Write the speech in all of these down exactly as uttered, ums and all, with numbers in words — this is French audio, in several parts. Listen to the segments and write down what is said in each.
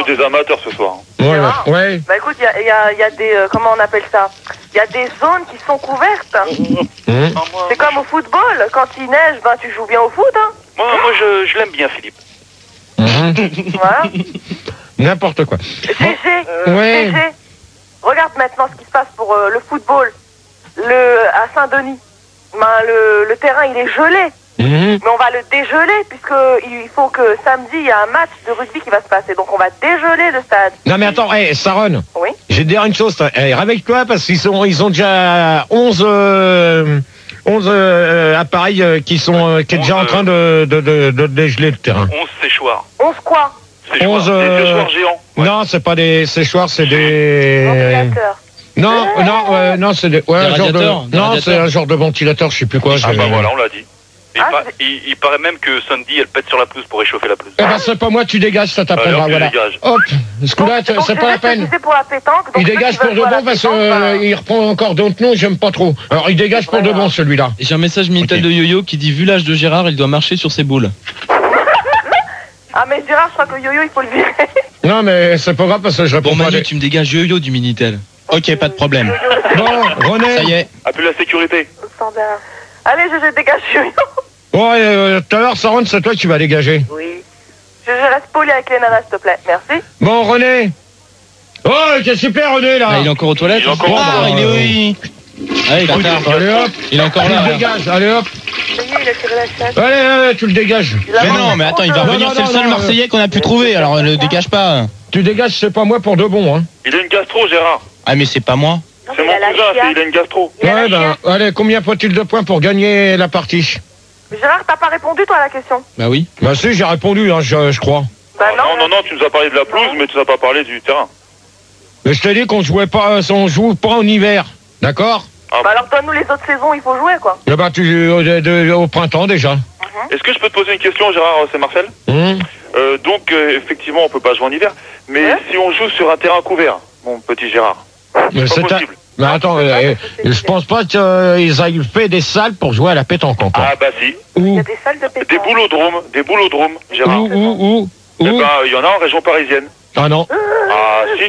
des amateurs ce soir. Ouais, ouais. ouais. Bah écoute, il y a, y a, y a des... Euh, comment on appelle ça? Il y a des zones qui sont couvertes. Mmh. C'est comme au football. Quand il neige, ben tu joues bien au foot, hein. Moi, moi je, je l'aime bien, Philippe. Mmh. Voilà. N'importe quoi. G G, Bon, ouais. G G, regarde maintenant ce qui se passe pour euh, le football. Le, à Saint-Denis, ben, le, le terrain il est gelé. Mmh. Mais on va le dégeler puisque il faut que samedi il y a un match de rugby qui va se passer. Donc on va dégeler le stade. Non mais attends, hey, Saron, Oui. je vais te dire une chose, hey, réveille-toi parce qu'ils sont, ils ont déjà onze, euh, onze euh, appareils euh, qui sont euh, qui est déjà en train de, de, de, de dégeler le terrain. onze séchoirs. onze quoi? Séchoirs, onze, des euh, séchoirs géants. Ouais. Non, c'est pas des séchoirs, c'est des. Ventilateur. Non, non, euh, non, c'est des. Ouais, Des un genre de. radiateurs, des Non, radiateurs. c'est un genre de ventilateur, je sais plus quoi. Ah je- bah voilà, on l'a dit. Il, Ah, pa- c'est- il, il paraît même que Sandy, elle pète sur la pelouse pour réchauffer la pelouse. Eh ben c'est pas moi, tu dégages, ça t'appellera, Alors, tu voilà. dégages. Hop, ce coup-là, Donc, donc, c'est je pas vais la te peine. disais pour la pétanque. Donc Il ceux dégage qui pour veulent de jouer à la bon parce pétanque, ben, qu'il reprend encore d'autres noms, j'aime pas trop. Alors il dégage pour de bon celui-là. J'ai un message Minitel Ok. de Yo-Yo qui dit vu l'âge de Gérard, il doit marcher sur ses boules. Ah mais Gérard, je crois que Yo-Yo il faut le virer. Non mais c'est pas grave parce que je réponds Bon pas. Manu, des- tu me dégages Yo-Yo du Minitel. Ok, pas de problème. Bon, René. Ça y est. Appelle la sécurité. Standard. Allez, je, je dégage Yo-Yo. Bon, euh, tout à l'heure, Saron, c'est toi qui vas dégager. Oui. Je, je reste poli avec les nanas, s'il te plaît. Merci. Bon, René. Oh, c'est super, René, là. Ah, il est encore aux toilettes. Il est encore Ah, au- il est oui. Allez, Écoute, bâtard. Allez, hop. Il est encore Tu là. le là. dégages, allez, hop. Ça y est, il a tiré la chasse. Allez, allez, tu le dégages. Il a Mais mangé non, mais trop attends, il de- va Non, revenir, non, c'est le non, seul non, Marseillais qu'on a pu trouver, alors ne le dégage pas. Tu dégages, c'est pas moi pour de bon, hein. Il a une gastro, Gérard. Ah, mais c'est pas moi. Non, C'est mais mon il a la cousin, chiasse. c'est- il a une gastro. Il a la Ouais, ben, chiasse. allez, combien faut-il de points pour gagner la partie? Gérard, t'as pas répondu, toi, à la question? Bah oui. Bah si, j'ai répondu, hein, je, je crois. Bah Ah, non, non, non, tu nous as parlé de la pelouse, mais tu nous as pas parlé du terrain. Mais je t'ai dit qu'on jouait pas, on joue pas en hiver, d'accord? Bah alors donne-nous les autres saisons, il faut jouer, quoi. Eh ben, tu, au, de- au printemps, déjà. Est-ce que je peux te poser une question, Gérard? C'est Marcel. Hum. Euh, donc, euh, effectivement, on peut pas jouer en hiver. Mais Ouais. si on joue sur un terrain couvert, mon petit Gérard, Mais c'est c'est pas un- possible. Mais attends, euh, je pense pas qu'ils aient fait des salles pour jouer à la pétanque encore. Ah bah si. Il y Où a des salles de pétanque. Des boulodromes, des boulodromes, Gérard. Où Où Où Eh Où ben, il y en a en région parisienne. Ah non. Ah si.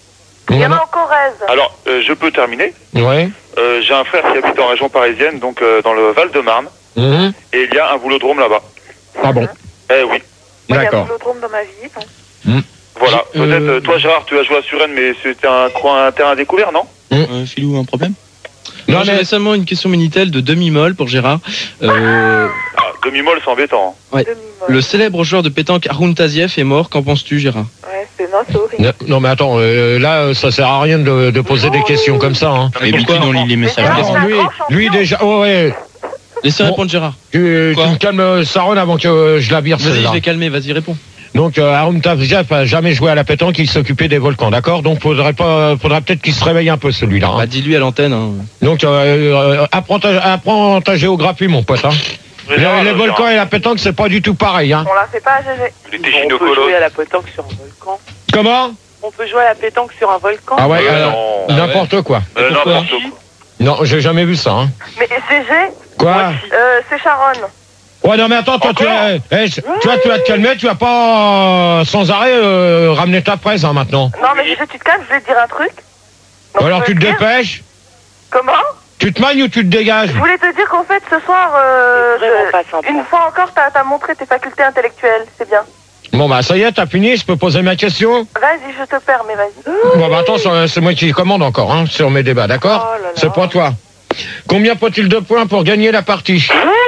Il y en Non, a en Corrèze. Alors, euh, je peux terminer. non. Ouais. Euh, J'ai un frère qui habite en région parisienne, donc euh, dans le Val-de-Marne, Mhm. et il y a un boulodrome là-bas. Ah bon. Eh oui. Moi, il y a un D'accord. boulodrome dans ma vie. hein. Voilà. Euh, Peut-être, euh, toi, Gérard, tu as joué à Suresnes, mais c'était un coin, un terrain découvert, non? Euh, Philou, un problème? Non, Non, mais- j'avais seulement une question Minitel de demi-molle pour Gérard. Euh, Ah, demi-molle, c'est embêtant. Ouais. Demi-molle. le célèbre joueur de pétanque Haroun Tazieff est mort. Qu'en penses-tu, Gérard? Ouais, c'est non, c'est horrible. Non, non, mais attends, euh, là, ça sert à rien de, de poser des questions comme ça. Hein. Et pourquoi d'habitude, on lit les messages. Mais Laisse- c'est un lui, grand champion. lui déjà. Oh, ouais. Laissez Bon. répondre Gérard. Tu, Quoi tu me calmes Saron avant que euh, je la vire Vas-y, je celle-là. vais calmer, vas-y, réponds. Donc, euh, Haroun Tazieff a jamais joué à la pétanque, il s'occupait des volcans, d'accord? Donc, faudrait pas, faudrait peut-être qu'il se réveille un peu celui-là. Hein. Bah, dis-lui à l'antenne. Hein. Donc, euh, euh, apprends, ta, apprends ta géographie, mon pote. Hein. Les, Gérard, les euh, volcans et la pétanque, c'est pas du tout pareil. Hein. On la fait pas à G G. Il était On peut gynécologue. jouer à la pétanque sur un volcan. Comment? On peut jouer à la pétanque sur un volcan. Ah ouais, Euh, alors, non. n'importe quoi. Euh, pourquoi n'importe quoi. Non, j'ai jamais vu ça. Hein. Mais G G, Quoi? euh, c'est Sharon. Ouais, non, mais attends, toi, tu, Encore vas- eh, tu vois, tu vas te calmer, tu vas pas euh, sans arrêt euh, ramener ta presse hein, maintenant. Non, mais G G, tu te calmes, je vais te dire un truc. Donc, Alors, je tu veux te dire- dépêches? Comment? Tu te magnes ou tu te dégages? Je voulais te dire qu'en fait, ce soir, euh, C'est vraiment je- pas sympa. une fois encore, t'as as montré tes facultés intellectuelles. C'est bien. Bon, bah, ça y est, t'as fini, je peux poser ma question? Vas-y, je te permets, vas-y. Bon, bah, attends, c'est c'est moi qui commande encore hein, sur mes débats, d'accord? Oh là là. C'est pas toi. Combien faut-il de points pour gagner la partie?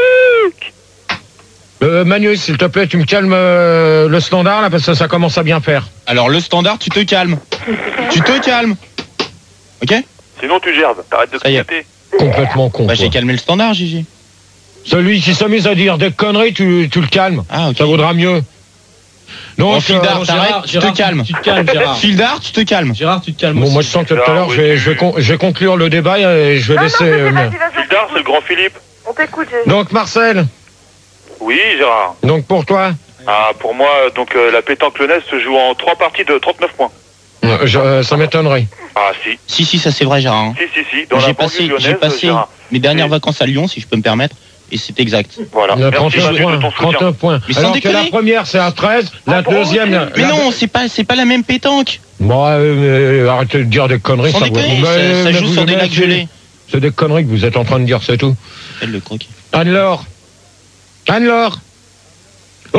Euh, Manu, s'il te plaît, tu me calmes euh, le standard là parce que ça commence à bien faire. Alors, le standard, tu te calmes. Tu te calmes. Ok? Sinon, tu gerbes. T'arrêtes de Ça y est. clignoter. Complètement con. Bah, quoi. j'ai calmé le standard, Gigi. Celui qui s'est mis à dire des conneries, tu, tu le calmes. Ah, ok. Ça vaudra mieux. Bon, Donc, Fildar, euh, t'arrêtes, tu te calmes. Tu te calmes, Gérard. Fildar, tu te calmes. Gérard, tu te calmes bon, aussi. moi je sens que tout à Ah, l'heure, oui, je, vais, oui, je, vais oui. con- je vais conclure le débat et je vais Non, non, laisser. G G, euh, vas-y, vas-y. Fildar, c'est le grand Philippe. On t'écoute, G G. Donc Marcel, Oui, Gérard. donc pour toi, Ah, pour moi, donc euh, la pétanque lyonnaise se joue en trois parties de trente-neuf points. euh, je- euh, ça m'étonnerait. Ah, si. Si, si, ça c'est vrai, Gérard. hein. Si, si, si. Dans J'ai la passé, banlieue j'ai lyonnaise, passé Gérard. mes dernières Et- vacances à Lyon, si je peux me permettre. Et c'est exact. Voilà. Il a Merci trente-neuf Manu de points. ton soutien. trente-neuf points. Mais sans Alors que la déconner. première, c'est un treize. La Ah bon, deuxième. aussi. la- Mais non, c'est pas, c'est pas la même pétanque. Bon, euh, euh, arrêtez de dire des conneries. Sans ça vous- déconner, Mais- ça, ça mais joue vous sur des aimez- lacs gelés. C'est des conneries que vous êtes en train de dire, c'est tout. Elle le croquet. Anne-Laure Anne-Laure Oh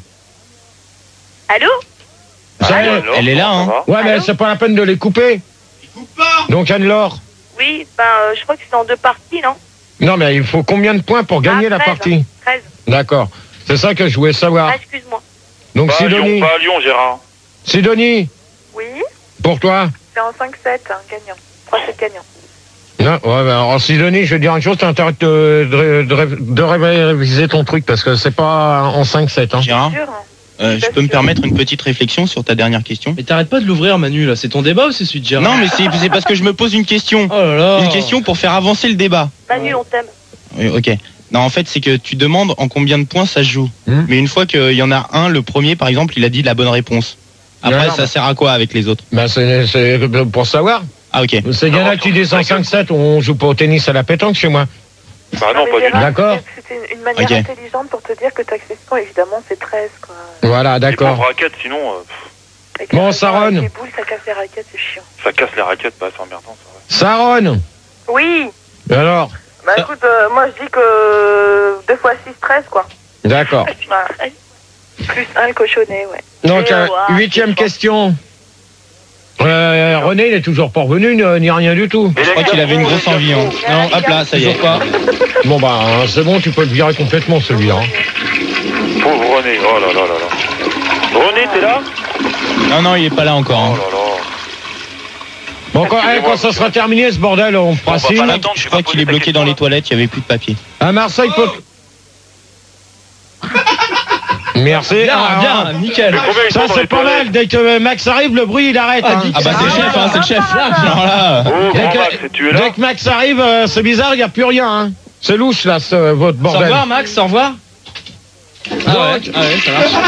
Allô? Ça y est. Alors, Elle est là, comment hein. ça va Ouais, mais Allô c'est pas la peine de les couper. Donc Anne-Laure. Oui, ben euh, je crois que c'est en deux parties, non? Non, mais il faut combien de points pour gagner Ah, la treize. partie? treize. D'accord. C'est ça que je voulais savoir. Ah, excuse-moi. Donc Pas à Sidonie. Lyon, pas à Lyon, Gérard. Sidonie, Oui, pour toi? c'est en cinq sept, hein, gagnant. trois sept gagnant. Non, ouais, bah, alors Sidonie, je vais te dire une chose, t'as intérêt de, de, de, de réviser ton truc parce que c'est pas en cinq sept. Hein. Gérard, Sûr, hein. euh, je Bien peux me sûr. permettre une petite réflexion sur ta dernière question? Mais t'arrêtes pas de l'ouvrir, Manu, là. C'est ton débat ou c'est celui de Gérard? Non, mais c'est c'est parce que je me pose une question. Oh là là. Une question pour faire avancer le débat. Manu, on t'aime. Oui, ok. Non, en fait, c'est que tu demandes en combien de points ça se joue. Hmm. Mais une fois qu'il y en a un, le premier, par exemple, il a dit la bonne réponse. Après, Non, non, ça mais- sert à quoi avec les autres? Bah, c'est c'est pour savoir. Ah, ok. C'est bien là qui dit en cinq sept, on joue pas au tennis à la pétanque chez moi. Bah non, mais pas du Gérard, tout. D'accord. C'était une- une manière Ok. intelligente pour te dire que ta question, évidemment, c'est treize, quoi. Voilà, Les d'accord. pauvres raquettes, sinon, euh, pff, Avec Bon, un- Saronne. avec Les boules, ça casse les raquettes, c'est chiant. ça casse les raquettes, bah c'est emmerdant, ça. Ouais. Saronne, Oui, alors, bah Ça- écoute, euh, moi je dis que deux fois six, treize, quoi. d'accord. Voilà. Plus un, le cochonnet, ouais. Donc, Et, euh, euh, ouais, huitième c'est fort. question. Euh, René, il est toujours pas revenu, ni ni rien du tout. Je crois qu'il avait une grosse envie. Hein. Non, hop là, ça y est. Toujours pas. Bon, bah, hein, c'est bon, tu peux le virer complètement, celui-là. hein. Pauvre René, oh là là là là. René, t'es là? Non, non, il est pas là encore. Oh Hein. là là. Bon, quand, eh, quand ça sera terminé, ce bordel, on fera On va signe. pas l'attendre, Je tu crois vas qu'il poser est ta bloqué question, dans les là. toilettes, il y avait plus de papier. À Marseille, peut... Merci. Bien, Ah, bien, nickel. Mais combien ils sont Ça, dans c'est les pas toilettes mal. Dès que Max arrive, le bruit, il arrête. Ah, hein. dis- Ah bah c'est le chef, hein, c'est le chef. Ah, Alors là, Oh, Dès grand que, Max, tu es là? dès que Max arrive, euh, c'est bizarre, il n'y a plus rien. Hein. C'est louche, là, ce, votre Au bordel. revoir, Max, au revoir. Ah ouais, ah ouais, ça marche.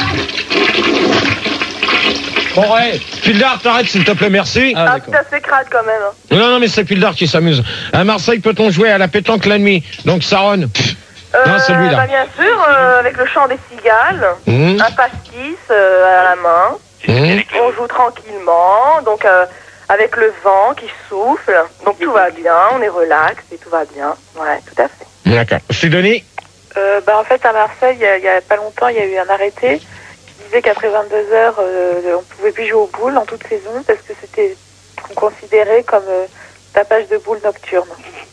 Bon, ouais. Pildar, t'arrêtes, s'il te plaît, merci. Ah, Ah, d'accord. putain, c'est crade quand même. hein. Non, non, mais c'est Pildar qui s'amuse. À Marseille, peut-on jouer à la pétanque la nuit? Donc, Saronne. Euh, Non, celui-là. bah, bien sûr, euh, avec le chant des cigales, Hum, un pastis euh, à la main. hum. On joue tranquillement, donc euh, avec le vent qui souffle. Donc tout va bien, on est relax et tout va bien. Ouais, tout à fait. D'accord. Sidonie? Euh, bah, en fait, à Marseille, il y, a- il y a pas longtemps, il y a eu un arrêté qui disait qu'après vingt-deux heures, euh, on pouvait plus jouer aux boules en toute saison parce que c'était considéré comme euh, tapage de boules nocturne.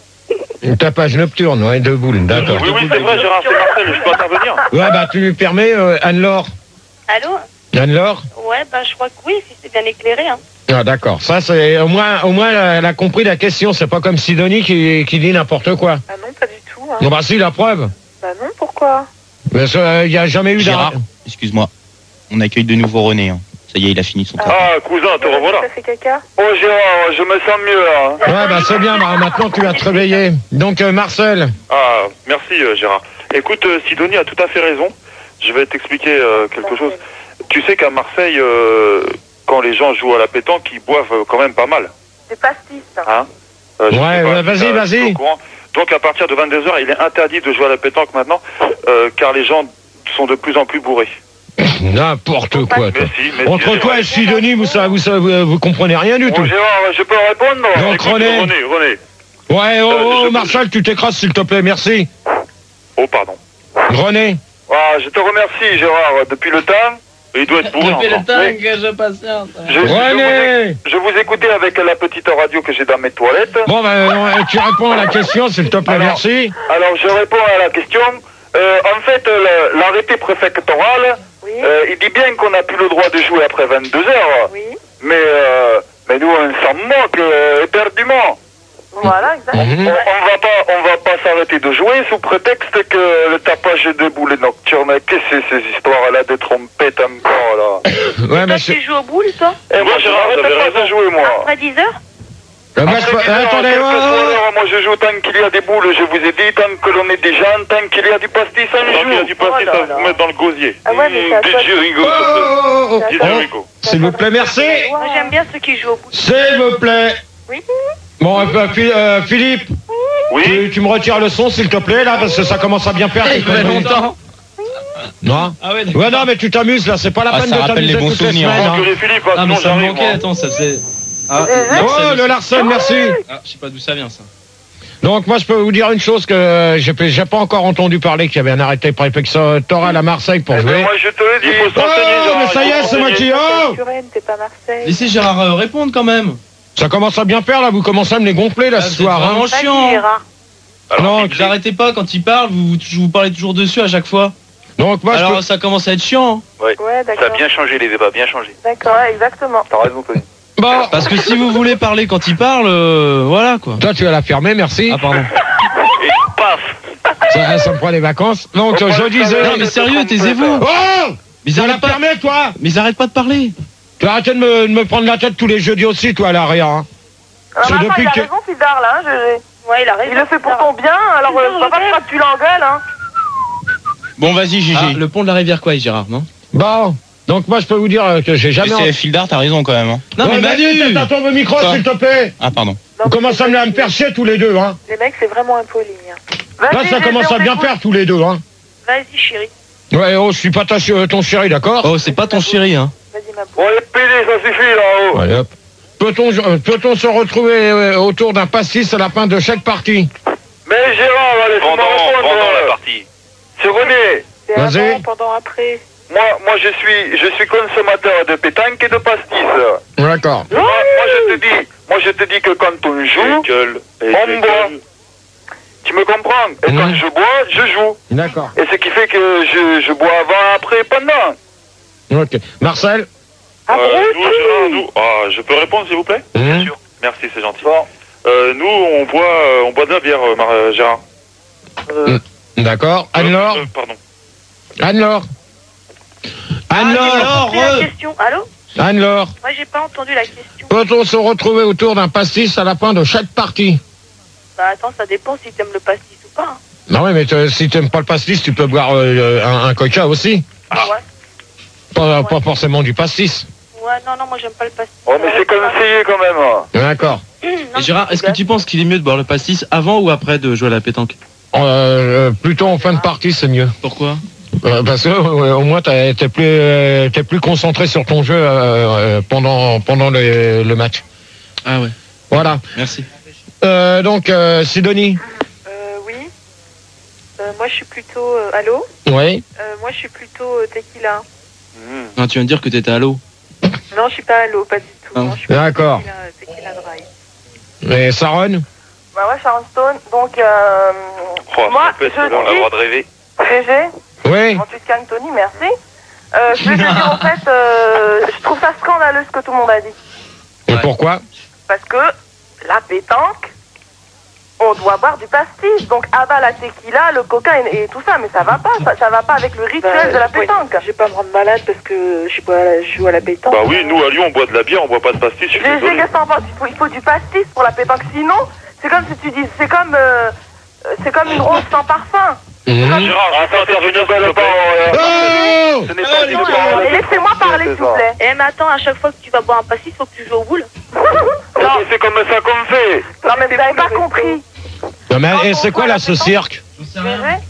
Une tapage nocturne, ouais, de boules, d'accord. Oui, oui, c'est vrai, Gérard, c'est Marcel, je peux intervenir. Ouais, bah, tu lui permets, euh, Anne-Laure. Allô? Anne-Laure? Ouais, ben je crois que oui, si c'est bien éclairé. Hein. Ah, d'accord. Ça, c'est, au moins, au moins, elle a compris la question. C'est pas comme Sidonie qui, qui dit n'importe quoi. Ah non, pas du tout. Hein. Bon, bah, si, la preuve. Bah non, pourquoi? Parce qu'il n'y a jamais eu Gérard, d'arrêt. excuse-moi. On accueille de nouveau René. Hein. Ça y est, il a fini son travail. Ah, cousin, te revoilà. Ça fait caca? Oh, Gérard, je me sens mieux, là. Ouais, bah, c'est bien. Bah, maintenant, tu vas te réveiller. Donc, euh, Marcel. Ah, merci, euh, Gérard. Écoute, euh, Sidonie a tout à fait raison. Je vais t'expliquer euh, quelque chose. Tu sais qu'à Marseille, euh, quand les gens jouent à la pétanque, ils boivent euh, quand même pas mal. C'est pastis. Hein Euh, je Ouais, sais pas ouais, si vas-y, t'as- vas-y. si t'es au courant. Donc à partir de vingt-deux heures, il est interdit de jouer à la pétanque maintenant, euh, car les gens sont de plus en plus bourrés. N'importe quoi, toi. Mais si, mais si, Entre Gérard. toi et Sidonie, vous, savez- vous, savez- vous, vous comprenez rien du Bon, tout. Gérard, je peux répondre? Donc, Écoute, René. René, René. Ouais, oh, Euh, oh, je- Marcel, tu t'écrases, s'il te plaît, merci. Oh, pardon. René. Ah, je te remercie, Gérard. Depuis le temps, il doit être bourré Depuis le encore. temps Mais que je patiente. je, je, vous, René. je vous écoutais avec la petite radio que j'ai dans mes toilettes. Bon, ben, ouais, tu réponds à la question, s'il te plaît, Alors, merci. Alors, je réponds à la question. Euh, en fait, le- l'arrêté préfectoral, Oui, euh, il dit bien qu'on n'a plus le droit de jouer après vingt-deux heures. oui. Mais, euh, mais nous, on s'en moque euh, éperdument. Voilà, exactement. Mhm. On, on va pas, on va pas s'arrêter de jouer sous prétexte que le tapage de boules nocturnes. Qu'est-ce que c'est ces histoires-là de trompettes encore là? Ouais, mais Toi, c'est... tu joues aux boules, toi? Et moi, je n'arrête pas de jouer, moi. Après dix heures? Euh, moi, je- Après, euh, attendez, quelle que oh, soit oh, l'heure, moi je joue tant qu'il y a des boules, je vous ai dit, tant que l'on est des gens, tant qu'il y a du pastis, on joue. Tant qu'il y a du pastis, Oh là ça là. vous met dans le gosier. Ah ouais, mais c'est à toi de- Rigo, oh, oh, oh, Dis oh. Rigo. S'il vous plaît, merci. Moi, j'aime bien ceux qui jouent aux boules. S'il vous plaît. Oui. Bon, euh, Phil- euh, Philippe. Oui. Tu, tu me retires le son, s'il te plaît, là, parce que ça commence à bien perdre. Il fait longtemps. Non. Ah ouais, Ouais, non, mais tu t'amuses, là, c'est pas la Ah, peine ça de rappelle t'amuser les bons toutes les souvenirs, semaines. Non, hein. que les Philippe, Ah, mais sinon ça me j'arrive, manquait, moi. attends, ça faisait. Ah, Oh, le Larson, merci. Ah, je sais pas d'où ça vient, ça. Donc, moi, je peux vous dire une chose que j'ai j'ai pas encore entendu parler qu'il y avait un arrêté préfectoral à Marseille pour Eh ben, jouer. moi, je te l'ai dit, il faut se Oh, renseigner, mais ça y est, c'est moi qui... Oh Turenne, t'es pas Marseille. Laissez Gérard euh, répondre quand même. Ça commence à bien faire, là, vous commencez à me les gonfler, là, Ah, ce vous êtes soir. vraiment Hein. Vas-y, chiant. Gérard. Non, Vous arrêtez pas quand il parle, vous, vous vous parlez toujours dessus à chaque fois. donc, moi, je Alors peux... ça commence à être chiant. hein. Ouais, Ouais, ça a d'accord. bien changé, les débats, bien changé. D'accord, ouais, exactement. T'as raison, Tony. Bon, Parce que si vous voulez parler quand il parle, euh, voilà quoi. toi, tu vas la fermer, merci. Ah pardon. Et paf. Ça, ça me prend les vacances. Donc, On je parle disais... Non mais sérieux, taisez-vous. Oh, Mais ils ça la arrêtent pas. permet, toi. Mais ils arrêtent pas de parler. Tu vas arrêter de me, de me prendre la tête tous les jeudis aussi, toi, à l'arrière. Hein. Alors C'est maintenant, depuis il a que- raison, Fidar, là, hein, je... Ouais, il a raison. Il le fait pour ton bien, alors Fidar, euh, papa, je je crois que tu l'engueules, hein. Bon, vas-y, Gigi. Ah, le pont de la rivière quoi, Gérard, non? Bon, donc moi, je peux vous dire euh, que j'ai jamais... Mais c'est Fildar, t'as raison quand même. Hein. Non mais Ouais, vas-y, Manu. t'attends le micro, Quoi s'il te plaît. Ah, pardon. Vous commencez à me à me faire chier tous les deux, hein. Les mecs, c'est vraiment impoli. Hein. Là, Vas-y, ça Gégé, commence on à bien t'écoute. faire tous les deux, hein. Vas-y, chérie. Ouais, oh, je suis pas ta, ch- ton chéri, d'accord? Oh c'est pas ton chéri hein. Vas-y, ma Bon, boule. les pédés, ça suffit, là-haut. Allez, hop. Peut-on euh, peut-on se retrouver euh, autour d'un pastis à la fin de chaque partie? Mais Gérard, allez, pendant, pendant la partie. C'est René. C'est Vas-y. avant, pendant, après. Moi, moi, je suis, je suis consommateur de pétanque et de pastis. D'accord. Moi, moi, je te dis, moi, je te dis que quand on joue, on boit. Tu me comprends? Et Mmh. quand je bois, je joue. D'accord. Et ce qui fait que je, je bois avant, après, pendant. Ok. Marcel? Ah, Euh, Bruce. nous, Gérard, nous, ah, je peux répondre, s'il vous plaît? Bien sûr. Merci, c'est gentil. Euh, nous, on boit, euh, on boit de la bière, euh, Mar- euh, Gérard. Euh, D'accord. Euh, Anne-Laure? euh, pardon. Anne-Laure? Anne-Laure? Alors, C'est la euh, question. Allô? Anne-Laure? Moi, j'ai pas entendu la question. Peut-on se retrouver autour d'un pastis à la fin de chaque partie? Bah, attends, ça dépend si t'aimes le pastis ou pas. hein. Non, oui, mais euh, si t'aimes pas le pastis, tu peux boire euh, un, un coca aussi. Ah. Ouais. Pas, pas forcément du pastis. Ouais, non, non, moi, j'aime pas le pastis. Oh, mais c'est conseillé quand même. hein. D'accord. Non, Et Gérard, est-ce que tu penses qu'il est mieux de boire le pastis avant ou après de jouer à la pétanque? Euh, plutôt en fin de partie, c'est mieux. Pourquoi? Euh, parce que euh, au moins t'as- t'es plus euh, t'es plus concentré sur ton jeu euh, euh, pendant pendant le, le match. Ah ouais, Voilà. merci. Euh, donc euh, Sidonie. Euh, oui. Euh, moi, je suis plutôt... euh, allô? Oui. Euh, moi, je suis plutôt euh, tequila. Mmh. Non, tu viens de dire que t'étais à l'eau. Non, je suis pas allô, pas du tout. Ah. Non, je suis pas D'accord. tequila, tequila dry. Et Saron. Bah ouais, Sharon Stone. Donc, euh, Oh, moi, ça peut être je bon, on a le droit dis... de rêver. Gégé, Oui. quand tu te calmes, Tony, merci. Euh, je vais te dire, en fait, euh, je trouve ça scandaleux ce que tout le monde a dit. Et Ouais. pourquoi? Parce que la pétanque, on doit boire du pastis. Donc, abat la tequila, le coca et, et tout ça. Mais ça va pas, ça, ça va pas avec le rituel de la pétanque. Je vais pas me rendre malade parce que je, bois, je joue à la pétanque. Bah oui, nous, à Lyon, on boit de la bière, on boit pas de pastis, je suis Gégé, désolé. qu'est-ce que t'en penses? Il faut, il faut du pastis pour la pétanque. Sinon, c'est comme si tu dis, c'est comme, euh, c'est comme une rose sans parfum. Mhm. Gérard, je vais intervenir belle parole. Oh Ce n'est pas une Non, parole. laissez-moi parler, s'il vous plaît. Eh, mais attends, à chaque fois que tu vas boire un pastis, faut que tu joues au boule. Non, c'est comme ça qu'on fait. Non, mais vous n'avez pas compris. Non, mais et c'est quoi là ce cirque? Gégé?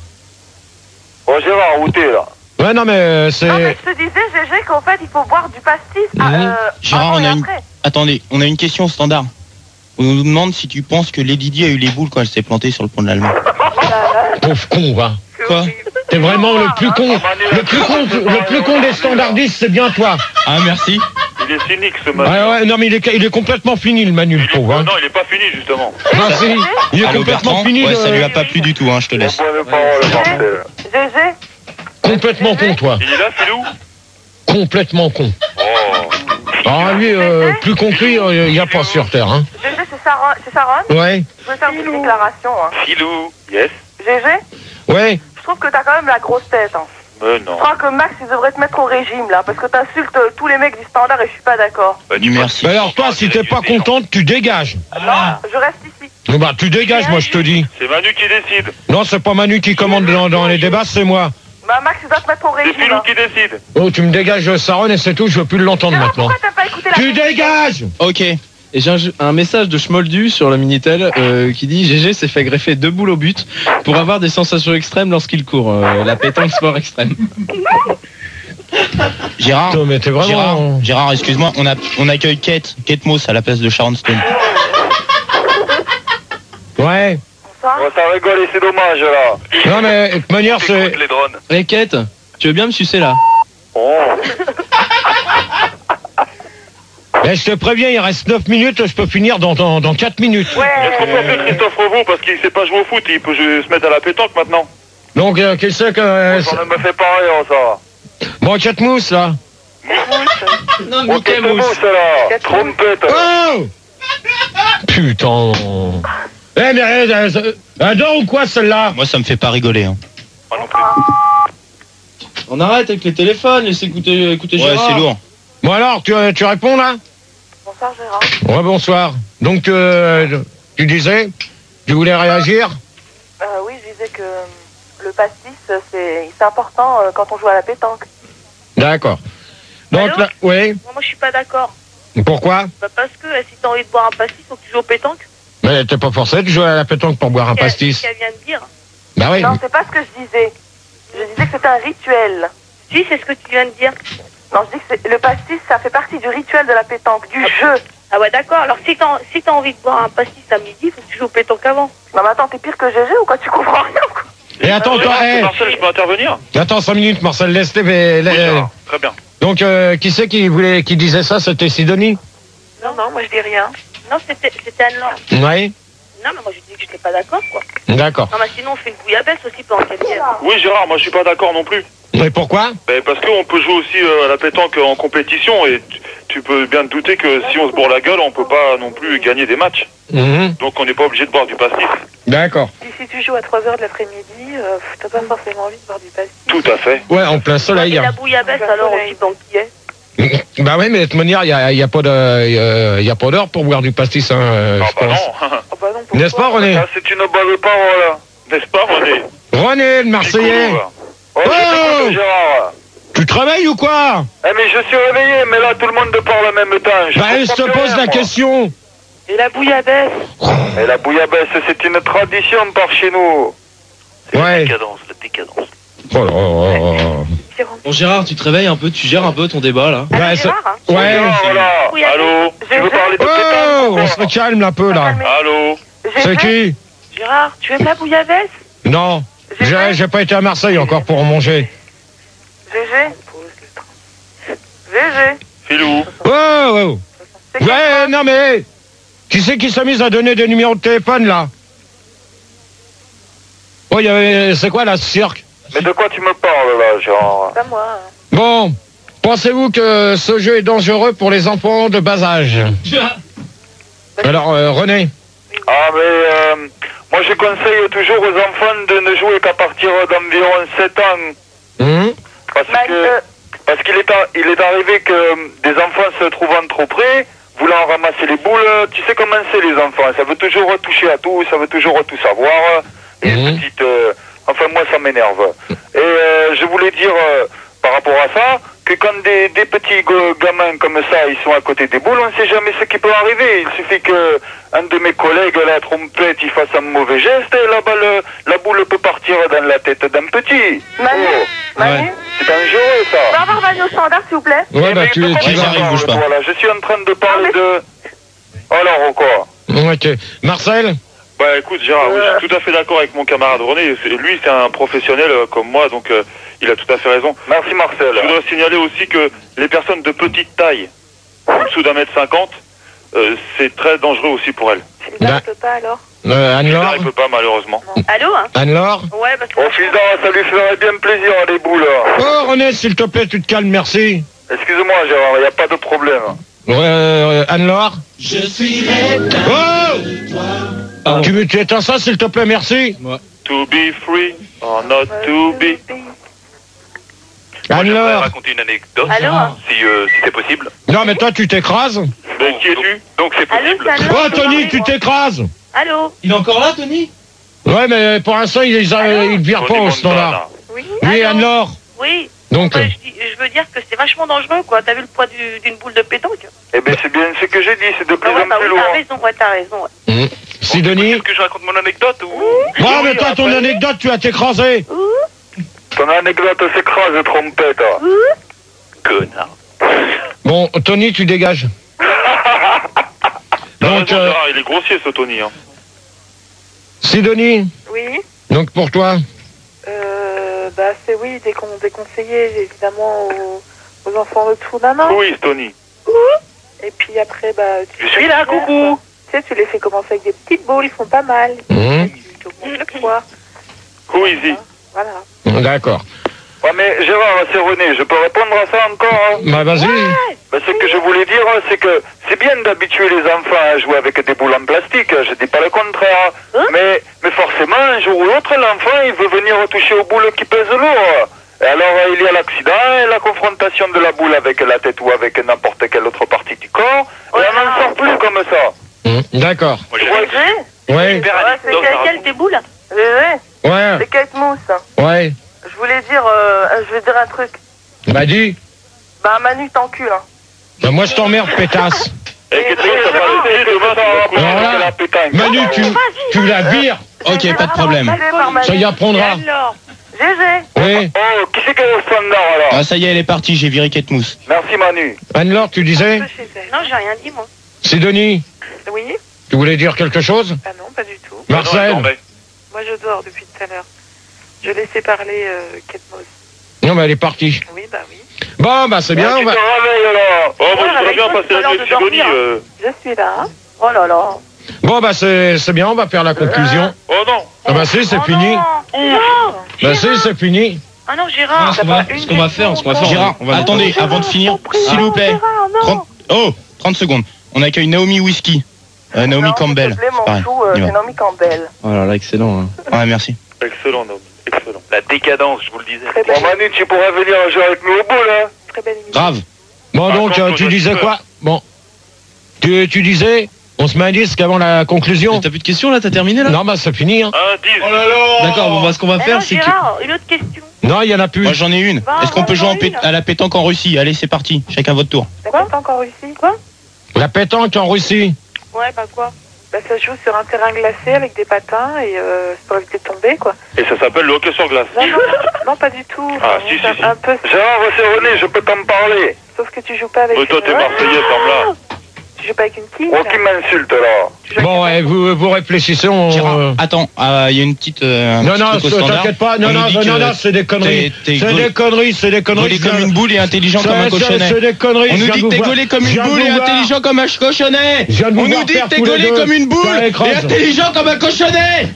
Oh, Gérard, où t'es, là? Ouais, non, mais euh, Non, mais c'est. je te disais, Gégé, qu'en fait, il faut boire du pastis à, Mhm. euh, Gérard, avant on et a une- après. Attendez, on a une question standard. On nous demande si tu penses que Lady Di a eu les boules quand elle s'est plantée sur le pont de l'Allemagne. Pauvre con, va. Quoi? T'es vraiment le plus con. Le plus con, le plus con des standardistes, c'est bien toi. Ah, merci. Il est cynique, ce Ouais, Manu. ouais, non, mais il est, il est complètement fini, le Manu, le Il est- pauvre. Hein. Non, il est pas fini, justement. Non, si, il est Allô, complètement Bertrand? fini. Ouais, de- ça lui a pas plu du tout, hein, je te laisse. Bonne parole, Marcel. Gégé, Complètement con, toi. Il est là, Philou? Complètement con. Oh. Ah, lui, euh, plus con que lui, il n'y a pas sur Terre. Hein. Gégé, c'est Sharon, c'est Sharon. Ouais, Je veux faire une petite déclaration. Hein. Philou. Yes. Gégé, ouais. je trouve que t'as quand même la grosse tête. Hein. Mais non. Je crois que Max, il devrait te mettre au régime, là, parce que t'insultes euh, tous les mecs du standard et je suis pas d'accord. Bah, Du merci. Bah alors, toi, si t'es pas contente, tu dégages. Non, je reste ici. Bah, tu dégages, moi, je te dis. C'est Manu qui décide. Non, c'est pas Manu qui commande dans, dans les débats, c'est moi. Bah, Max, il doit te mettre au C'est régime. Philou Hein. qui décide. Oh, tu me dégages, Saron, et c'est tout, je veux plus l'entendre Gérard, maintenant. pourquoi t'as pas écouté la Tu dégages! Ok. Et j'ai un, jeu- un message de Schmoldu sur le Minitel euh, qui dit G G s'est fait greffer deux boules au but pour avoir des sensations extrêmes lorsqu'il court. Euh, la pétanque sport extrême. Gérard, Putain, mais t'es vraiment- Gérard, Gérard, excuse-moi, on, a, on accueille Kate, Kate Moss à la place de Sharon Stone. Ouais. Bonsoir. Bon, ça rigole et c'est dommage là. Non, mais de toute manière, c'est. Écoute les drones. Hey Kate, tu veux bien me sucer là? Oh. Eh, je te préviens, il reste neuf minutes, je peux finir dans, dans, dans quatre minutes. Est-ce qu'on peut appeler Christophe Revaux parce qu'il sait pas jouer au foot, il peut jouer- se mettre à la pétanque maintenant. Donc, euh, qu'est-ce que. euh, Ça ne me fait pas rire ça. bon, quatre mousses, là. Non, Oh, quelle mousse là. Trompette. Oh putain. Eh, mais euh, euh, un dent ou quoi, celle-là? Moi, ça me fait pas rigoler. Hein. Moi non plus. On arrête avec les téléphones, laissez écouter, écouter Ouais, Gérard. c'est lourd. Bon, alors, tu, euh, tu réponds, là? Bonsoir Gérard. Ouais, bonsoir. Donc, euh, tu disais? Tu voulais réagir? Euh, oui, je disais que euh, le pastis, c'est c'est important euh, quand on joue à la pétanque. D'accord. Donc, Allô là, oui. Moi, moi, je suis pas d'accord. Pourquoi? Bah, parce que euh, si t'as envie de boire un pastis, faut que tu joues au pétanque. Mais t'es pas forcé de jouer à la pétanque pour boire un Qu'elle- pastis. qu'elle vient de dire. Bah oui. Non, c'est pas ce que je disais. Je disais que c'était un rituel. Si, c'est ce que tu viens de dire. Non, je dis que c'est- le pastis, ça fait partie du rituel de la pétanque, du jeu. Ah ouais, d'accord. Alors, si t'as si t'as envie de boire un pastis à midi, faut que tu joues au pétanque avant. Non, mais attends, t'es pire que G G ou quoi? Tu comprends rien ou quoi? Et attends, toi, Marcel, hey, Marcel, je peux intervenir? attends cinq minutes, Marcel, laisse les... Oui, les- Gérard. Très bien. Donc, euh, qui c'est qui voulait, qui disait ça? C'était Sidonie? Non, non, moi je dis rien. Non, c'était c'était Anne-Laure. Oui. Non, mais moi, je dis que j'étais pas d'accord, quoi. D'accord. Non, mais sinon, on fait une bouillabaisse aussi pendant qu'elle vienne. Oui, Gérard, moi je suis pas d'accord non plus. Et pourquoi? Ben, parce qu'on peut jouer aussi euh, à la pétanque en compétition et tu, tu peux bien te douter que si on se bourre la gueule, on peut pas non plus gagner des matchs. Mhm. Donc on n'est pas obligé de boire du pastis. D'accord. Puis si tu joues à trois heures de l'après-midi, euh, pff, t'as pas forcément envie de boire du pastis. Tout à fait. Ouais, en plein soleil. Et la hein. bouillabaisse, alors, aussi, dans qui est. Bah oui, mais de toute manière, il n'y a, y a pas de, euh, y a pas d'heure pour boire du pastis, hein, euh, Ah je bah pense. non. Ah bah non, pourquoi? N'est-ce pas, René? Ça, c'est une bonne parole. N'est-ce pas, René? René, le Marseillais. Piccolo, là. Oh, Oh je t'écoute, Gérard. Tu travailles ou quoi? Eh mais je suis réveillé, mais là tout le monde parle en même temps. Je Bah, je comprends te plus pose rien, la moi. question. Et la bouillabaisse? Et la bouillabaisse, c'est une tradition par chez nous. C'est Ouais. la décadence, la décadence. Oh là là. Bon Gérard, tu te réveilles un peu, tu gères un peu ton débat là. Bah, Ah, ça- Gérard, hein? Ouais. Gérard, voilà. Oui, Allô. Tu veux parler de Oh, on pétanque? se calme un peu là. Allô. C'est qui? Gérard, tu aimes la bouillabaisse? Non, G G? j'ai j'ai pas été à Marseille encore pour en manger. G G? G G? Filou. Oh, oh. C'est qui, Ouais, toi? non mais, qui c'est qui s'est mis à donner des numéros de téléphone là? Oh, il y avait, c'est quoi là, ce cirque? Mais de quoi tu me parles là, Gérard? Pas moi. hein. Bon, pensez-vous que ce jeu est dangereux pour les enfants de bas âge? Alors, euh, René? Ah mais euh, moi je conseille toujours aux enfants de ne jouer qu'à partir d'environ sept ans. Hum Parce Bah, que euh, parce qu'il est, ar- il est arrivé que euh, des enfants se trouvant trop près, voulant ramasser les boules, tu sais comment c'est les enfants, ça veut toujours toucher à tout, ça veut toujours tout savoir. Et Mhm. petite, euh, enfin moi ça m'énerve. Et euh, je voulais dire euh, par rapport à ça que quand des, des petits go- gamins comme ça ils sont à côté des boules, on ne sait jamais ce qui peut arriver. Il suffit que un de mes collègues la trompette il fasse un mauvais geste et la balle, la boule peut partir dans la tête d'un petit. Manu? Oh, Manu? c'est dangereux On va ça. avoir Manu au standard, s'il vous plaît? Ouais, bah Mais tu, de quoi tu tu vas. j'arrive, parles, bouge pas. Voilà, je suis en train de parler Non, de... Alors, quoi? Ok. Marcel? Bah écoute Gérard, oui, Euh. je suis tout à fait d'accord avec mon camarade René. C'est- Lui c'est un professionnel euh, comme moi, donc euh, il a tout à fait raison. Merci Marcel. Je voudrais signaler aussi que les personnes de petite taille, en dessous d'un mètre cinquante, euh, c'est très dangereux aussi pour elles. Sylvain, il peut pas alors? Euh, Anne-Laure? Il peut pas malheureusement. Allô, hein? Anne-Laure? Ouais, parce que... Oh fils d'Ara, ça lui ferait bien plaisir les boules. Oh, René, s'il te plaît, tu te calmes, merci. Excuse-moi Gérard, il n'y a pas de problème. Ouais, euh, Anne-Laure? Je suis Oh! Pardon. Tu me tu éteins ça, s'il te plaît, merci. To be free or not to be. Anne-Laure? raconter une anecdote, Allô, hein? si, euh, si c'est possible. Non, mais toi, tu t'écrases. Donc qui es-tu? Donc c'est Allô, possible. c'est Anne-Laure, Oh, Tony, tu t'écrases. Allô? Il est encore là, Tony? Ouais, mais pour l'instant, il il il vire pas au standard. Oui? Oui, Allô? Anne-Laure? Oui. Donc, Ouais, je, dis- je veux dire que c'est vachement dangereux, quoi. T'as vu le poids du- d'une boule de pétanque? Eh bien c'est bien ce que j'ai dit, c'est de plus Ah ouais, en bah plus oui, loin. t'as raison, ouais, t'as raison. Ouais. Mmh. Sidonie. Est-ce que je raconte mon anecdote ou... Bon, mais Oui, toi, ton après. anecdote, tu as t'écrasé. Ton anecdote s'écrase, trompette. Connard. Bon, Tony, tu dégages. Non, Donc, non, euh, Gérard, il est grossier ce Tony. Hein. Sidonie, Oui. donc pour toi. Euh, bah, c'est oui, des, con- des conseillers, évidemment, aux, aux enfants autour d'un an. Oui, Tony. Et puis après, bah, tu Je suis là, tu- coucou. Tu sais, tu les fais commencer avec des petites boules, ils font pas mal. Mmh. Et tu tu augmentes chaque fois. Who is he? Voilà. D'accord. Ouais, mais Gérard, c'est René, je peux répondre à ça encore hein? Bah, vas-y. Ben, ce que je voulais dire, c'est que c'est bien d'habituer les enfants à jouer avec des boules en plastique, je dis pas le contraire. Hein? mais, mais forcément, un jour ou l'autre, l'enfant, il veut venir toucher aux boules qui pèsent lourd. Et alors, il y a l'accident et la confrontation de la boule avec la tête ou avec n'importe quelle autre partie du corps, et on n'en sort plus comme ça. Mmh. D'accord. Moi, Tu j'ai vois, une Ouais. super Ouais, c'est anecdote à quelle raconter. tes boules? Ouais, Ouais. c'est Kate Mousse. Ouais. Je voulais dire, euh, je vais dire un truc. Bah, dis. Bah, Manu t'encule, hein. Bah, moi, je t'emmerde, pétasse. Eh, qu'est-ce Oui, que ça c'est va pas laisser que demain, ça ça va rapproche Alors là, avec la pétanque. Manu, tu, tu la vires. Ok, pas de problème. Ça y apprendra. Alors, G G. Oui. Oh, qui c'est qui est au standard alors? Ah, ça y est, elle est partie, j'ai viré Kate Mousse. Merci Manu. Anne-Laure, tu disais. Chez elle. non, j'ai rien dit, moi. Sidonie, Oui. tu voulais dire quelque chose? Ah non, pas du tout. Marcel. Non, non, mais- Moi, je dors depuis tout à l'heure. Je laissais parler euh, Kate Moss. Non, mais elle est partie. Oui, bah oui. Bon, bah, c'est bien. Ah, On tu va... te réveilles là. Oh, moi, je voudrais avec bien toi, passer c'est la l'heure nuit de avec Sidonie. dormir. euh. Je suis là. Oh là là. Bon, bah, c'est c'est bien. On va faire la conclusion. Oh non. Ah, bah, si, c'est Oh fini. Non, non. Bah, si, c'est fini. Ah non, Gérard. Ce qu'on va, ce qu'on va faire, ce qu'on va faire. Gérard, on va attendez, avant de finir, s'il vous plaît. Gérard, non. trente Oh, trente secondes. On accueille Naomi Whisky. Euh, Naomi Non, Campbell. s'il te plaît, C'est mon pareil. chou, euh, On y va. c'est Naomi Campbell. Oh là là, excellent. Hein. Ouais, merci. Excellent, Naomi. Excellent. La décadence, je vous le disais. Très belle, Bon Manu, tu pourrais venir jouer avec nous au bout là. très belle émission. Grave. Bon, Par donc, contre, euh, toi, tu je disais peux. quoi? Bon. Tu, tu disais, on se met un disque avant la conclusion? T'as plus de questions là? T'as terminé là? Non, bah, c'est fini. Hein. Un dix. Oh là là. D'accord, bon, bah, ce qu'on va Eh faire, non, c'est que. Gérard, une autre question. Non, il y en a plus. Moi, j'en ai une. Bah, Est-ce qu'on peut on jouer en en a pét- une. à la pétanque en Russie? Allez, c'est parti. Chacun votre tour. T'as pas encore réussi? Quoi? La pétanque en Russie. Ouais, bah quoi? Bah, ça se joue sur un terrain glacé avec des patins et euh, c'est pour éviter de tomber, quoi. Et ça s'appelle le hockey sur glace. Non, non, non, pas du tout. Ah, Non, si, c'est si, un, si. un peu. Gérard, c'est René, je peux t'en parler. Sauf que tu joues pas avec. Mais toi, t'es une- Marseillais, ferme-la. Tu joues pas avec une quille. Oh, qui là. m'insulte là. Tu joues Bon, avec ouais, vous, vous réfléchissez. On... Gérard, euh, attends, euh, il y a une petite. euh, un Non, petit non, truc au standard. t'inquiète pas. Non, On nous non, dit non, que non, non, c'est des conneries. t'es- t'es C'est gaulé- des conneries, c'est des conneries. Gaulé je comme viens- une boule et intelligent Ça, comme un ça, cochonnet. C'est des conneries. On je nous viens dit de que t'es vous gaulé voir. comme Je une viens de boule et vous voir. intelligent comme un cochonnet. Je viens de vous On voir nous dit faire que t'es tous les gaulé deux. comme une boule Ça et écrase. intelligent comme un cochonnet.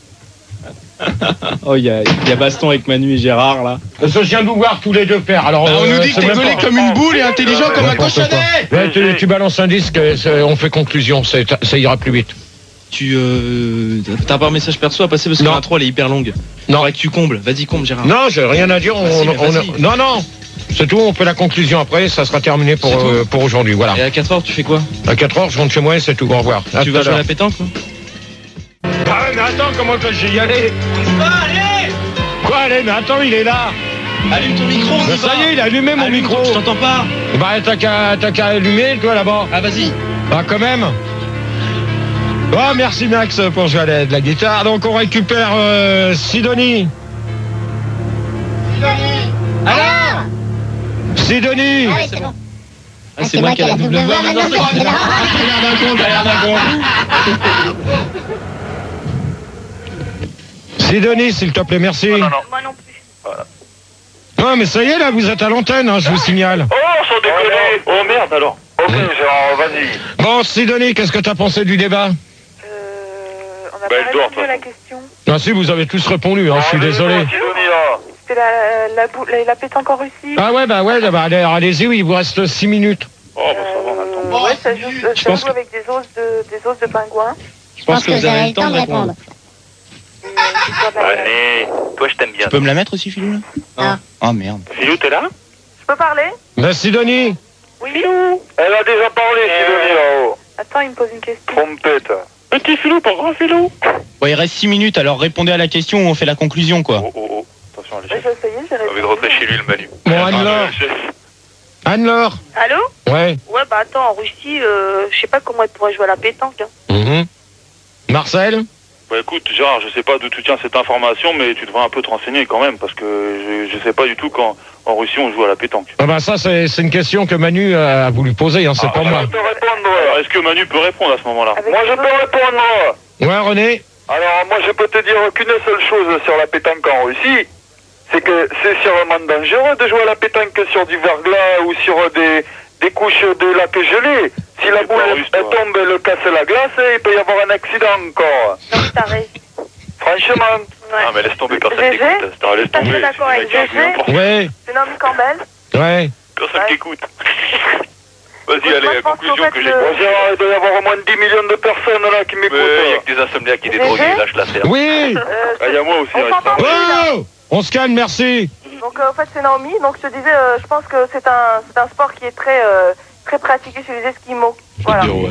Oh, il y a, il y a baston avec Manu et Gérard là. Parce que je viens de vous voir tous les deux faire. Alors, Bah, on euh, nous dit que c'est t'es même gaulé pas- comme une boule et intelligent comme un N'importe quoi. cochonnet. Ouais, tu, tu balances un disque, c'est- on fait conclusion, c'est- ça ira plus vite. Tu euh, t'as pas un message perso à passer parce que Non. l'intro elle est hyper longue. Non. Faudrait que tu combles. Vas-y, comble Gérard. Non, j'ai rien à dire. On, Vas-y, mais on- vas-y. non, non, c'est tout. On fait la conclusion après. Ça sera terminé pour, C'est tout euh, pour aujourd'hui. Voilà. Et à quatre heures, tu fais quoi? À quatre heures, je rentre chez moi et c'est tout. Au revoir. À Tu tout vas à jouer à l'heure. la pétanque non? Ah, mais attends, comment que je vais y aller? Quoi, allez, mais attends, il est là. Allume ton micro, on Mais y ça va. y est, il a allumé mon Allume ton- micro. Je t'entends pas. Bah, t'as qu'à t'as qu'à allumer, toi, là-bas. Ah, vas-y. Bah, quand même. Oh, merci Max pour jouer à la- de la guitare. Donc, on récupère euh, Sidonie. Sidonie. Alors Sidonie. Ah oui, c'est bon. Ah, c'est moi qui ai la double voix. maintenant, c'est bon. Sidonie, s'il te plaît, merci. Non, non, non. Moi non plus. Ouais, mais ça y est, là, vous êtes à l'antenne, hein, je vous signale. Oh, sans déconner. Oh merde alors. Ok Gérard, vas-y. Bon, Sidonie, qu'est-ce que t'as pensé du débat? Euh, on n'a Bah, pas elle dort, répondu à la de toute question. Ah si, vous avez tous répondu, hein, je suis Allez, désolé. Sidonie, là. C'était la, la, boule- la, la pétanque en Russie. Ah ouais, bah ouais, bah, allez, allez-y, oui, il vous reste six minutes. Oh, bah ça va, on a le temps. Euh, ouais, ça joue, euh, Je ça pense joue que- avec des os de, des os de pingouin. Je pense que vous avez le temps de répondre. Et, euh, c'est sur la- Allez, toi je t'aime bien. Tu peux me la mettre aussi, Philou là? Non. Ah merde. Philou, t'es là? Je peux parler? Bah, Sidonie, Oui. Elle a déjà parlé, Sidonie, là-haut. Attends, il me pose une question. Trompette. Petit Philou, pas grand Philou. Bon, il reste six minutes, alors répondez à la question ou on fait la conclusion, quoi. Oh, oh, oh. Attention, Ouais, allez, j'ai essayé, j'ai j'ai envie de répondu. rentrer chez lui, le Manu. Bon, alors. chef. Anne-Laure. Allô? Ouais. Ouais, bah attends, en Russie, euh, je sais pas comment elle pourrait jouer à la pétanque. Hein. Mhm. Marcel. Bah écoute, Gérard, je sais pas d'où tu tiens cette information, mais tu devrais un peu te renseigner quand même, parce que je, je sais pas du tout quand en Russie on joue à la pétanque. Ah bah ça, c'est c'est une question que Manu a voulu poser, hein, c'est Ah, pas moi. je peux répondre. Alors, est-ce que Manu peut répondre à ce moment-là? Avec Moi, je peux répondre. Ouais, René. Alors, moi, je peux te dire qu'une seule chose sur la pétanque en Russie, c'est que c'est sûrement dangereux de jouer à la pétanque sur du verglas ou sur des, des couches de lac gelé. Si la boule elle, elle tombe, elle casse la glace, il peut y avoir un accident encore. Non, t'as raison. Franchement. Ouais. Ah, mais laisse tomber, personne G G, t'écoute. Attends, laisse Tout à fait tomber. d'accord avec C'est G G. Ouais. c'est Naomi Campbell. Ouais. Personne Ouais. t'écoute. Vas-y, Écoute, allez, moi, je la pense conclusion qu'en fait, que j'ai. le- Bon, Gérard, il doit y avoir au moins dix millions de personnes là qui m'écoutent. Il y a que des insomniaques et des G G. drogués, lâche l'affaire. Oui. Euh, Ah, il y a moi aussi. On reste s'entend pas. plus, là. Oh, on se calme, merci. Donc euh, en fait c'est Naomi, donc je te disais, euh, je pense que c'est un, c'est un sport qui est très, euh, très pratiqué chez les Esquimaux. Voilà. Dire, ouais.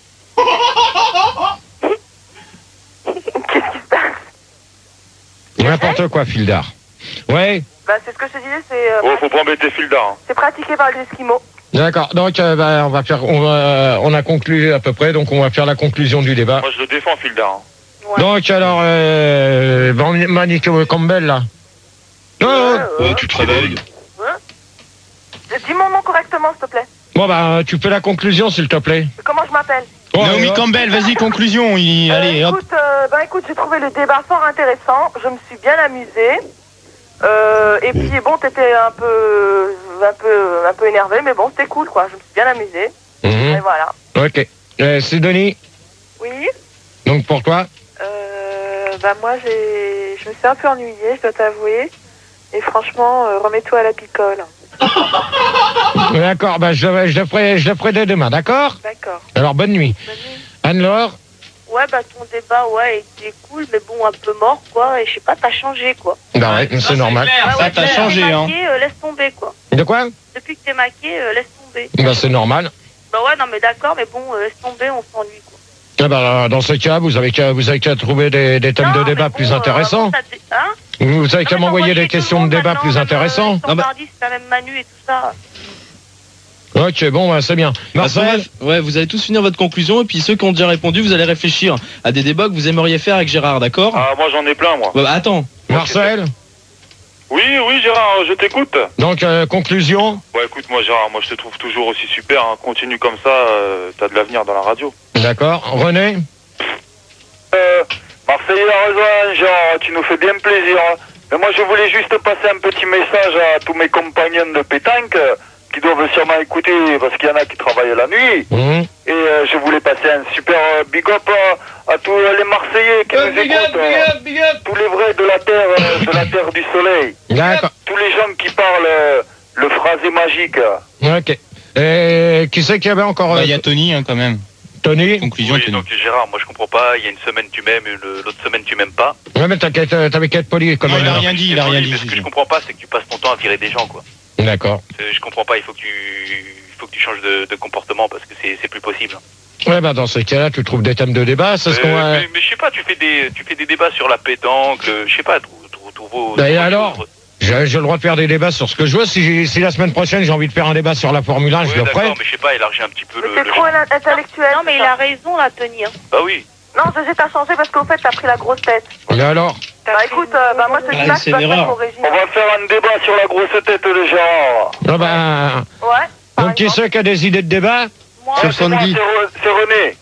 Qu'est-ce qui se passe? N'importe quoi, Fildar. Ouais. Bah c'est ce que je te disais, c'est, euh, Oh, faut pas embêter Fildar. Hein. c'est pratiqué par les Esquimaux. D'accord. Donc, euh, bah, on va faire, on va, on a conclu à peu près, donc on va faire la conclusion du débat. Moi, je le défends, Fildar. Hein. Ouais. Donc, alors, euh, Manu Campbell, là. Oh, oh. Ouais, tu te réveilles. Euh, Dis mon nom correctement s'il te plaît. Bon, bah, tu fais la conclusion, s'il te plaît. Comment je m'appelle? Oh, Naomi euh, Campbell, vas-y, conclusion. Il... Euh, Allez, hop. écoute, euh, bah écoute, j'ai trouvé le débat fort intéressant. Je me suis bien amusée. Euh, et puis bon, t'étais un peu, un peu, un peu énervé, mais bon, c'était cool quoi. Je me suis bien amusée. mhm. Et voilà. Ok. Euh, Sidonie, Oui. donc pour toi. Euh, bah moi, j'ai, je me suis un peu ennuyée, je dois t'avouer. Et franchement, euh, remets-toi à la picole. D'accord, bah, je, je, le ferai, je le ferai dès demain, d'accord? D'accord. Alors, bonne nuit. Bonne nuit. Anne-Laure. Ouais, bah ton débat, ouais, était cool, mais bon, un peu mort, quoi. Et je sais pas, t'as changé, quoi. Bah ouais, c'est normal. Ah ça, ouais, t'as depuis que changé, t'es hein. maqué, euh, laisse tomber, quoi. De quoi? Depuis que t'es maqué, euh, laisse tomber. Bah c'est normal. Bah ouais, non, mais d'accord, mais bon, euh, laisse tomber, on s'ennuie, quoi. Ah bah, dans ce cas, vous avez qu'à, vous avez qu'à trouver des, des thèmes Non, de mais débat bon, plus euh, intéressants. avant, ça te- Hein? Vous avez qu'à Non, mais m'envoyer t'envoies des tout le questions de monde débat maintenant, plus même, intéressantes. euh, Standardiste, c'est la même Manu et tout ça. Ok, bon, bah, c'est bien. Marcel. Bref, ouais, vous allez tous finir votre conclusion et puis ceux qui ont déjà répondu, vous allez réfléchir à des débats que vous aimeriez faire avec Gérard, d'accord? Ah, moi, j'en ai plein, moi. Bah, bah, attends. Marcel. Oui, oui, Gérard, je t'écoute. Donc, euh, conclusion. Ouais, écoute, moi, Gérard, moi, je te trouve toujours aussi super. Hein. Continue comme ça, euh, t'as de l'avenir dans la radio. D'accord. René. Euh, Marseille a raison, Gérard, tu nous fais bien plaisir. Mais moi, je voulais juste passer un petit message à tous mes compagnons de pétanque euh, qui doivent sûrement écouter parce qu'il y en a qui travaillent la nuit. Mhm. Et euh, je voulais passer un super euh, big up à, à tous les Marseillais qui nous écoutent. euh, tous les vrais de la terre, euh, de la terre du soleil. D'accord. Tous les gens qui parlent euh, le phrasé magique. Ok. Et qui c'est qu'il y avait encore? Bah, euh, il y a Tony, hein, quand même. Tony. Conclusion, Oui, Tony. donc Gérard, moi je comprends pas, il y a une semaine tu m'aimes et le- l'autre semaine tu m'aimes pas. Ouais, mais t'inquiète, euh, t'avais qu'à être poli comme Non, il a elle. rien dit, il a C'est rien poli, dit. mais ce que je Gigi. comprends pas, c'est que tu passes ton temps à virer des gens, quoi. D'accord. C'est- Je comprends pas, il faut que tu, il faut que tu changes de, de comportement parce que c'est c'est plus possible. Ouais, bah, dans ce cas-là, tu trouves des thèmes de débat, c'est ce Euh, qu'on va. mais, mais je sais pas, tu fais des, tu fais des débats sur la pétanque, euh, je sais pas, trouve, trouve, trouve vos. Bah, et trouve- alors trouve- J'ai j'ai le droit de faire des débats sur ce que je veux. Si, j'ai- si la semaine prochaine j'ai envie de faire un débat sur la Formule un, je Ouais, le d'accord, ferai. mais je sais pas, élargis un petit peu Mais le. c'est le trop champ. intellectuel. Non, mais tout il ça. a raison, là, Tony. Hein. Bah oui. Non, G G, t'as changé parce qu'au fait, t'as pris la grosse tête. Et alors Bah écoute, euh, bah moi, ce Ah, dimanche, c'est je dois une faire erreur. mon régime. On va faire un débat sur la grosse tête de Gérard. Ah bah, Ouais. par donc qui exemple. c'est qui a des idées de débat? Moi, Sur C'est moi, Sandy. c'est Re- c'est René.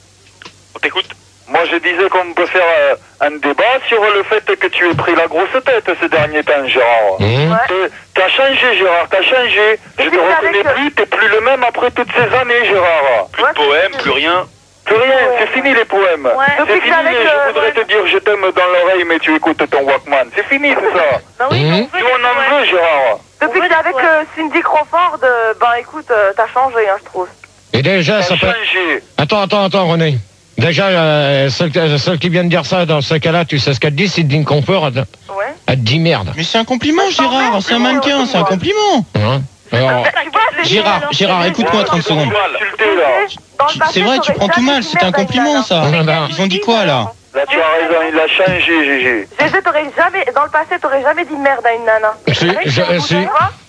On t'écoute. Moi, je disais qu'on peut faire euh, un débat sur le fait que tu aies pris la grosse tête ces derniers temps, Gérard. Mmh. Ouais. T'es- T'as changé, Gérard, t'as changé. Je Et te puis, reconnais avec, euh, plus, t'es plus le même après toutes ces années, Gérard. Plus Ouais, de poèmes, c'est- plus rien. Plus rien, c'est fini les poèmes. Ouais. C'est Depuis que fini, avec, je euh, voudrais ouais. te dire je t'aime dans l'oreille, mais tu écoutes ton Walkman. C'est fini tout ça. bah oui, Mmh. on veut Nous, des on en poèmes. veut, Gérard. Depuis que Ouais, t'es avec ouais. euh, Cindy Crawford, euh, bah écoute, euh, t'as changé, hein, je trouve. Et déjà, T'as ça peut. changé. Attends, attends, attends, René. Déjà, euh, celle, celle qui vient de dire ça, dans ce cas-là, tu sais ce qu'elle te dit, Sidney Confort, elle, Ouais. elle te dit merde. Mais c'est un compliment, Mais Gérard. t'emmerdes, C'est un moi, mannequin, c'est un moi. compliment. Hein alors, Bah, tu vois, c'est Gérard, alors, Gérard, c'est écoute-moi Ouais, trente tu secondes. m'as insulté, là. Dans le passé, C'est vrai, tu t'aurais prends tout jamais mal, dit c'est un merde à une compliment, nana. ça. Ah, bah, Ils ont dit quoi, là? Là, tu as raison, il a changé, Gégé. G G, t'aurais jamais, dans le passé, t'aurais jamais dit merde à une nana. Si, Avec je- un bout de si. doigt,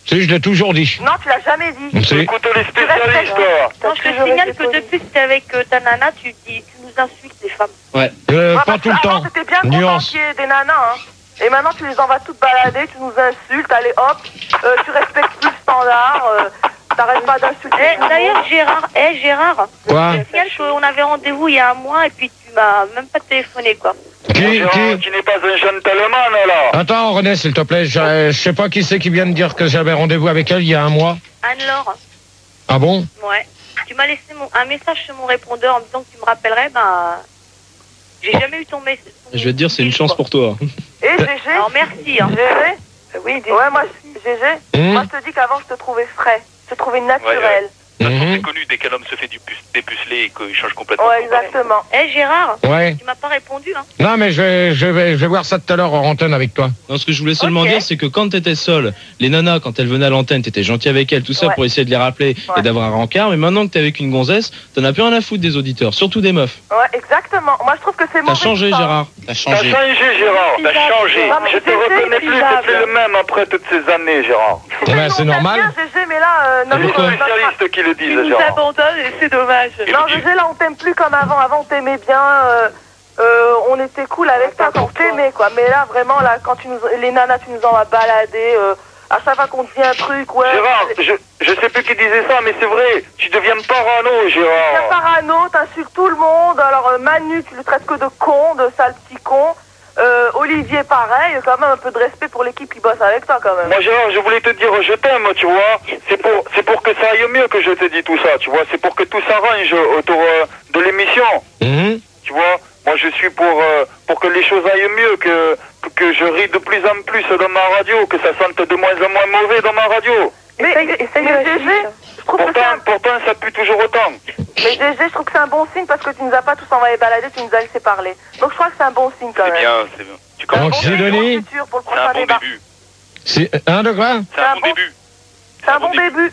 Si, je l'ai toujours dit. Non, tu l'as jamais dit. Si. Écoute les spécialistes, toi. Non, je te signale que depuis que t'es avec euh, ta nana, tu, dis, tu nous insultes, les femmes. Ouais. Euh, Ouais, pas parce tout le que temps. avant, t'étais bien content Nuance. qu'il y ait des nanas, hein. Et maintenant, tu les envoies toutes balader, tu nous insultes, allez hop, euh, tu respectes plus le standard, euh, t'arrêtes pas d'insulter. Eh, D'ailleurs, Gérard, eh, Gérard, Quoi? je te signale qu'on avait rendez-vous il y a un mois et puis tu m'as même pas téléphoné, quoi. Qui, Gérard, qui tu n'es pas un gentleman, là. Attends, René, s'il te plaît. Je, je sais pas qui c'est qui vient de dire que j'avais rendez-vous avec elle il y a un mois. Anne-Laure, Ah bon? ouais. Tu m'as laissé mon, un message sur mon répondeur en me disant que tu me rappellerais, ben... J'ai jamais eu ton message. Je vais te dire, c'est une chance pour toi. Et Gégé, Alors merci, hein. Gégé, Oui, dis. ouais, moi, je- Gégé, Hum, moi, je te dis qu'avant, je te trouvais frais, je te trouvais naturel. De toute façon, mhm. c'est connu, dès qu'un homme se fait du puce- dépuceler et qu'il change complètement. Ouais, exactement. Eh, Gérard, Ouais. tu m'as pas répondu, hein. Non, mais je vais, je vais, je vais voir ça tout à l'heure en antenne avec toi. Non, ce que je voulais seulement Ok. dire, c'est que quand t'étais seul, les nanas, quand elles venaient à l'antenne, t'étais gentil avec elles, tout ça Ouais. pour essayer de les rappeler Ouais. et d'avoir un rencard. Mais maintenant que t'es avec une gonzesse, t'en as plus rien à foutre des auditeurs, surtout des meufs. Ouais, exactement. Moi, je trouve que c'est mauvais. T'as changé, tout ça. Gérard. T'as T'as changé. changé, Gérard. T'as changé. Non, mais Je te c'est reconnais plus que inexcusable. c'est le même après toutes ces années, Gérard. Gégé, Ouais, nous, c'est on t'aime normal. bien, Gégé, mais là, euh, C'est notre- les pourquoi notre- spécialistes qui le Tu disent, nous Gérard. abandonnes et c'est dommage. Non, Gégé, là, on t'aime plus comme avant. Avant, on t'aimait bien. euh, euh, on était cool avec toi quand on t'aimait, quoi. Mais là, vraiment, là, quand tu nous, les nanas, tu nous envoies balader. Euh, à chaque fois qu'on te dit un truc, ouais. Gérard, je, je sais plus qui disait ça, mais c'est vrai. Tu deviens parano, T'es Gérard. parano, t'insultes tout le monde. Alors, euh, Manu, tu le traites que de con, de sale petit con. Euh, Olivier, pareil. Quand même, un peu de respect pour l'équipe qui bosse avec toi, quand même. Moi, Gérard, je voulais te dire je t'aime, tu vois. C'est pour, c'est pour que ça aille mieux que je te dis tout ça, tu vois. C'est pour que tout s'arrange autour euh, de l'émission, Mhm. tu vois. Moi, je suis pour, euh, pour que les choses aillent mieux, que, que, que je ris de plus en plus dans ma radio, que ça sente de moins en moins mauvais dans ma radio. Mais, Essaye- mais essaye mais de Gégé, je trouve que c'est Pourtant, un... pourtant, ça pue toujours autant. Mais Gégé, je trouve que c'est un bon signe parce que tu nous as pas tous envoyé balader, tu nous as laissé parler. Donc je crois que c'est un bon signe quand C'est même. bien, c'est bien. Tu Donc, commences. si- Sidonie, Pour le futur, pour le C'est un prochain bon débat. début. Si, un de quoi? C'est un bon début. C'est un bon début.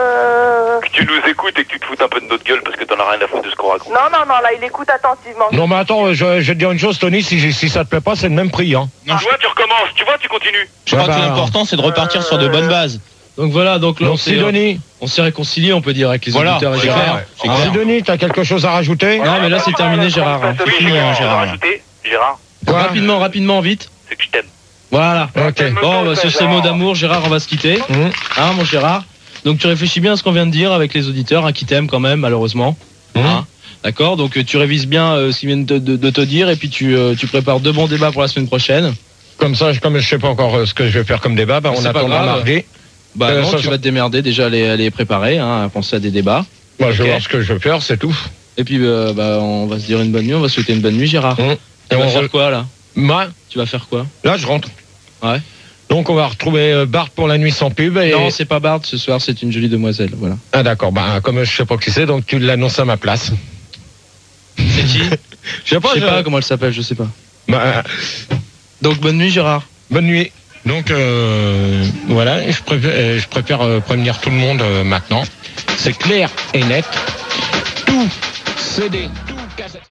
Euh... Que tu nous écoutes et que tu te foutes un peu de notre gueule parce que t'en as rien à foutre de ce qu'on raconte. Non, non, non, là, il écoute attentivement. Non, mais attends, je, je vais te dire une chose, Tony, si, si ça te plaît pas, c'est le même prix, hein. Non, Tu vois, tu recommences, tu vois, tu continues. Je crois Ah que bah, l'important, c'est de repartir sur de bonnes bases. Donc voilà, donc là, on Donc, s'est, Sidonie, on s'est réconciliés, on peut dire, avec les Voilà, auditeurs et c'est Gérard. clair. C'est clair. Sidonie, t'as quelque chose à rajouter? Non, mais là, c'est terminé, Gérard. hein. Oui, fini, hein, je vais Gérard. rajouter, Gérard, Quoi? Rapidement, rapidement, vite. c'est que je t'aime. Voilà. Ok. Bon, bah, sur ces mots d'amour, Gérard, on va se quitter. Mhm. Hein, mon Gérard. Donc tu réfléchis bien à ce qu'on vient de dire avec les auditeurs, hein, qui t'aiment quand même, malheureusement. Mhm. Hein, d'accord. Donc euh, tu révises bien euh, ce qu'ils viennent de, de- de te dire et puis tu, euh, tu prépares deux bons débats pour la semaine prochaine. Comme ça, je- comme je sais pas encore euh, ce que je vais faire comme débat, bah, on C'est pas attendra grave. mardi. Bah Euh, non, ça, tu ça- vas te démerder déjà à les, à les préparer, hein, à penser à des débats. Moi, je vais Ok. voir ce que je vais faire, c'est tout. Et puis euh, bah, on va se dire une bonne nuit, on va souhaiter une bonne nuit, Gérard. Mhm. Tu Et vas on faire re- quoi là Moi, Tu vas faire quoi là, je rentre. Ouais. Donc, on va retrouver euh, Bart pour la nuit sans pub. Et... Non, c'est pas Bard ce soir, c'est une jolie demoiselle. Voilà. Ah, d'accord. Bah, comme je sais pas qui c'est, donc tu l'annonces à ma place. C'est qui Je sais pas, Je sais je- pas comment elle s'appelle, je sais pas. Bah, Donc bonne nuit, Gérard. bonne nuit. Donc, euh, voilà, je préfère, euh, je préfère euh, prévenir tout le monde euh, maintenant. C'est clair et net. Tout C D, tout cassette.